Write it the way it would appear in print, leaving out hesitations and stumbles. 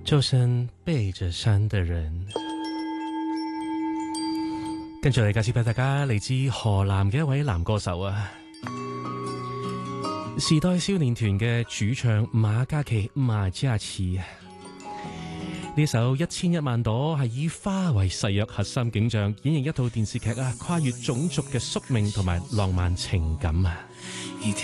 周身背着山的人。跟住嚟介紹俾大家嚟自河南嘅一位男歌手啊，時代少年團嘅主唱馬嘉祺。呢首1001萬朵係以花為誓約核心景象，演繹一套電視劇啊，跨越種族嘅宿命同埋浪漫情感啊。